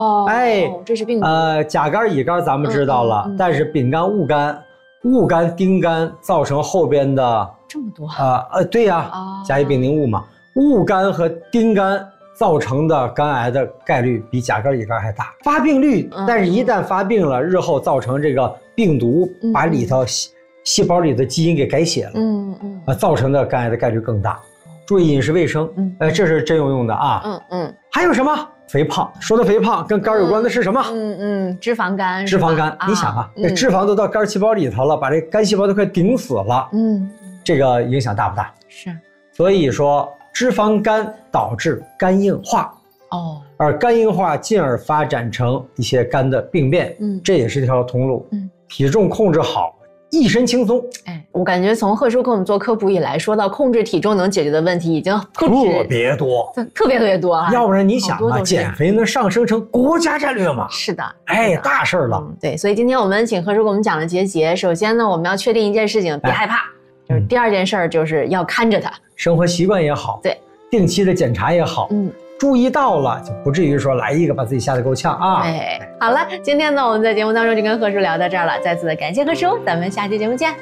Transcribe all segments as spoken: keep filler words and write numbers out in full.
哦， 哎， 这是病毒。 呃，甲肝、乙肝咱们知道了，嗯嗯嗯、但是丙肝、戊肝、戊肝、丁肝造成后边的这么多啊呃，对呀、啊，哦、甲乙丙丁戊嘛，戊肝和丁肝造成的肝癌的概率比甲肝、乙肝还大，发病率，嗯、但是一旦发病了，日后造成这个病毒把里头细、嗯、细胞里的基因给改写了，嗯嗯，啊，造成的肝癌的概率更大。注意饮食卫生，嗯，呃，这是真有用的啊，嗯嗯。还有什么？肥胖。说的肥胖跟肝有关的是什么？ 嗯嗯，脂肪肝。 脂肪肝，啊、你想啊，这、嗯、脂肪都到肝细胞里头了，把这肝细胞都快顶死了，嗯，这个影响大不大？ 是。 所以说，脂肪肝导致肝硬化，哦，而肝硬化进而发展成一些肝的病变，嗯，这也是一条通路。嗯，体重控制好。一身轻松， 哎，我感觉从贺叔给我们做科普以来，说到控制体重能解决的问题已经特别多， 特别特别多啊！ 要不然你想啊，减肥能上升成国家战略吗？ 是的， 哎，大事了、嗯。 对，所以今天我们请贺叔给我们讲了结节。首先呢，我们要确定一件事情，别害怕；哎、就是第二件事儿，就是要看着它， 生活习惯也好， 对， 定期的检查也好，嗯。注意到了，就不至于说来一个把自己吓得够呛啊！ 哎，好了，今天呢，我们在节目当中就跟贺叔聊到这儿了，再次的感谢贺叔，咱们下期节目见。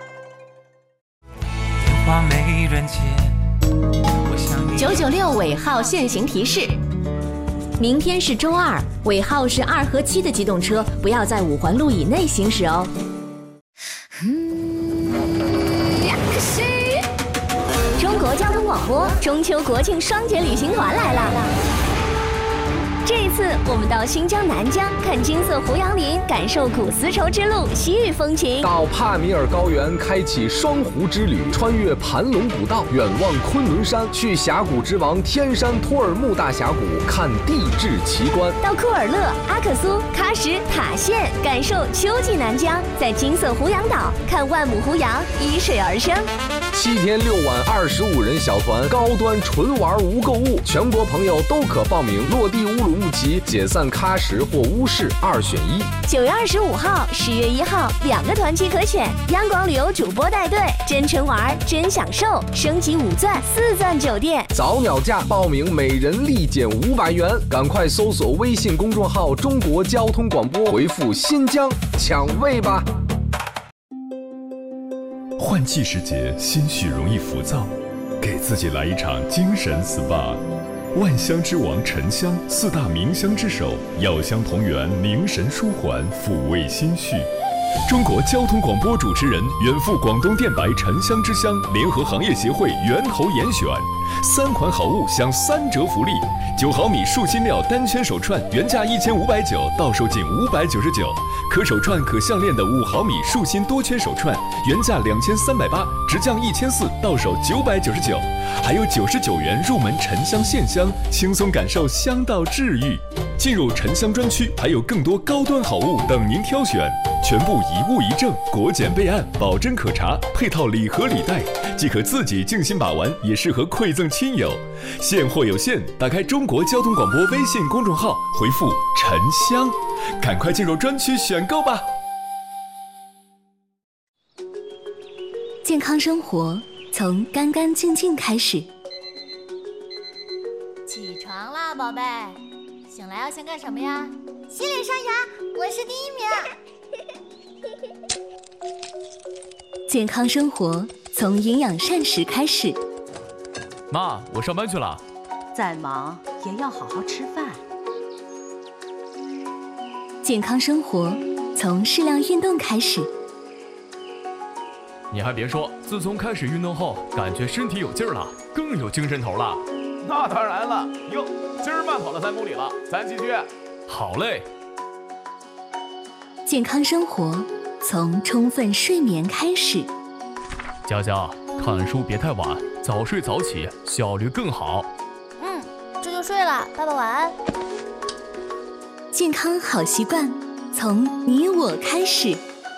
九九六尾号限行提示：明天是周二，尾号是二和七的机动车不要在五环路以内行驶哦。中国交通广播中秋国庆双节旅行团来了！这一次，我们到新疆南疆看金色胡杨林，感受古丝绸之路西域风情； 到帕米尔高原开启双湖之旅，穿越盘龙古道，远望昆仑山；去峡谷之王天山托尔木大峡谷看地质奇观； 到库尔勒、阿克苏、喀什、塔县，感受秋季南疆；在金色胡杨岛看万亩胡杨依水而生。 七天六晚二十五人小团，高端纯玩无购物，全国朋友都可报名。落地乌鲁木齐，解散喀什或乌市，二选一。 九月二十五号、十月一号两个团期可选，央广旅游主播带队，真纯玩真享受，升级五钻四钻酒店， 早鸟价报名每人立减五百元，赶快搜索微信公众号中国交通广播，回复新疆抢位吧。 换季时节，心绪容易浮躁，给自己来一场精神 S P A。万香之王沉香，四大名香之首，药香同源，凝神舒缓，抚慰心绪。中国交通广播主持人，远赴广东电白沉香之乡，联合行业协会源头严选，三款好物享三折福利：九毫米树芯料单圈手串原价一千五百九，到手仅五百九十九；可手串可项链的五毫米树芯多圈手串原价两千三百八，直降一千四，到手九百九十九。还有九十九元入门沉香线香，轻松感受香道治愈。进入沉香专区，还有更多高端好物等您挑选，全部一物一证，国检备案，保真可查，配套礼盒礼袋，既可自己静心把玩，也适合馈赠亲友。现货有限，打开中国交通广播微信公众号，回复沉香，赶快进入专区选购吧。 健康生活从干干净净开始。 起床啦，宝贝！醒来要先干什么呀？洗脸刷牙，我是第一名。 健康生活从营养膳食开始。 妈，我上班去了。 再忙也要好好吃饭。 健康生活从适量运动开始。 你还别说，自从开始运动后，感觉身体有劲儿了，更有精神头了。 那当然了，哟，今儿慢跑了三公里了，咱继续。 好嘞。 健康生活从充分睡眠开始。 佳佳，看书别太晚，早睡早起，效率更好。 嗯，这就睡了，爸爸晚安。 健康好习惯从你我开始。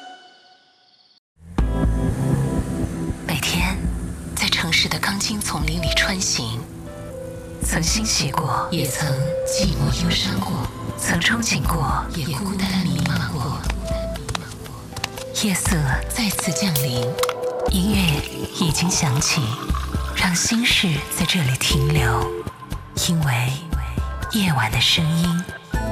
每天在城市的钢筋丛林里穿行，曾欣喜过，也曾寂寞忧伤过，曾憧憬过，也孤单迷茫过。夜色再次降临，音乐已经响起，让心事在这里停留，因为夜晚的声音